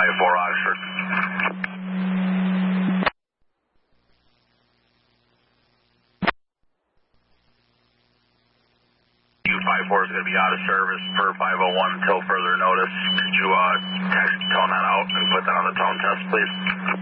4 Oxford. U54 is going to be out of service for 501 until further notice. Could you text tone that out and put that on the tone test, please?